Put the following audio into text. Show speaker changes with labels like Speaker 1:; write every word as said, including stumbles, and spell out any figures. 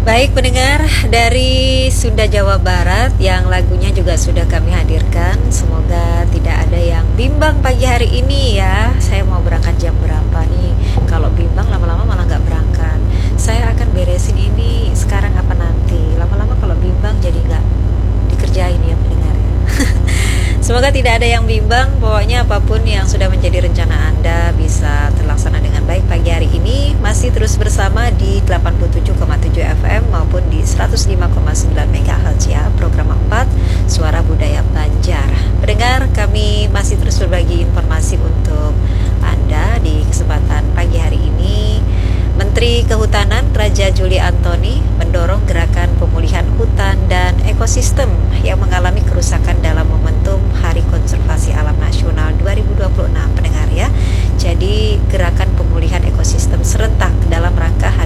Speaker 1: Baik pendengar dari Sunda Jawa Barat yang lagunya juga sudah kami hadirkan. Semoga tidak ada yang bimbang pagi hari ini ya. Saya mau berangkat jam berapa nih? Kalau bimbang lama-lama malah nggak berangkat. Saya akan beresin ini sekarang apa nanti. Lama-lama kalau bimbang jadi nggak dikerjain ya pendengar ya. Semoga tidak ada yang bimbang. Pokoknya apapun yang sudah menjadi rencana Anda bisa terlaksana dengan baik pagi hari ini. Masih terus bersama di delapan puluh tujuh koma tujuh F M maupun di seratus lima koma sembilan MHz ya. Program empat Suara Budaya Banjar. Pendengar, kami masih terus berbagi informasi untuk Anda di kesempatan pagi hari ini. Menteri Kehutanan Raja Juli Antoni mendorong gerakan pemulihan hutan dan ekosistem yang mengalami kerusakan dalam momentum Hari Konservasi Alam Nasional dua ribu dua puluh enam pendengar ya. Jadi gerakan pemulihan ekosistem serentak dalam rangka Hari